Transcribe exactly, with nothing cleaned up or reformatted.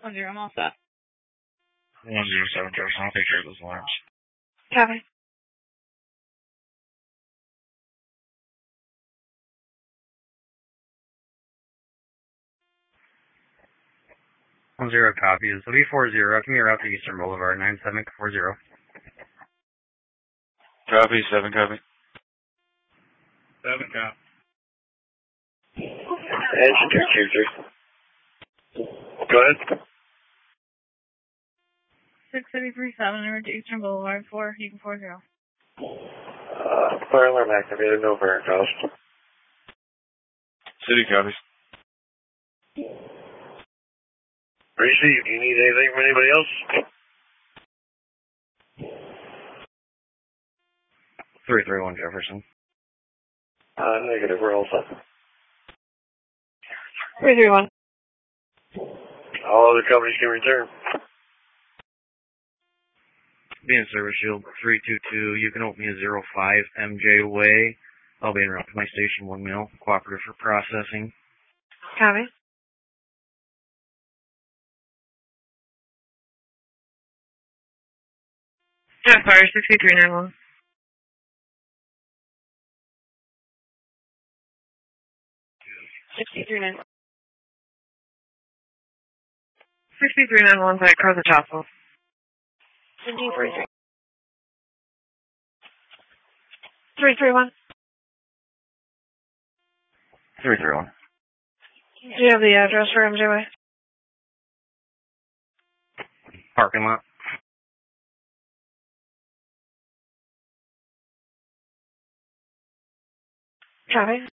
One zero, I'm all set. One zero seven Jefferson, I'll take care of those alarms. Copy. One zero copy. Is W four zero. Give me a route to Eastern Boulevard, nine seven four zero. Copy, seven copy. Seven copy. Edge two two three. Go ahead. Six city three seven, over to Eastern Boulevard, four, Eagle four zero. Uh, fire alarm activated, no burn cost. City copies. Receive. Do you need anything from anybody else? Three three one Jefferson. Uh, negative. We're all set. Three three one. All other companies can return. Being Service Shield three two two. You can open me a zero five M J Way. I'll be en route to my station one mil. Cooperative for processing. Copy. Yeah, fire sixty-three nine one. sixty-three nine one. sixty-three nine one, back across the top of. seventeen forty-three. three three one. three three one. Do you have the address for M J Y? Parking lot. Copy.